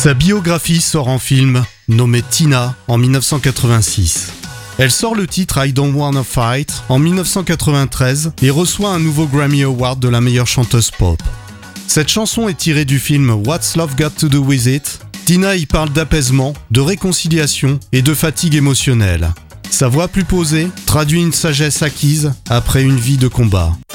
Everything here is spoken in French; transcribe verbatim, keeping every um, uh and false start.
Sa biographie sort en film, nommé Tina, en dix-neuf cent quatre-vingt-six. Elle sort le titre I Don't Wanna Fight en dix-neuf cent quatre-vingt-treize et reçoit un nouveau Grammy Award de la meilleure chanteuse pop. Cette chanson est tirée du film What's Love Got to Do With It. Tina y parle d'apaisement, de réconciliation et de fatigue émotionnelle. Sa voix plus posée traduit une sagesse acquise après une vie de combat.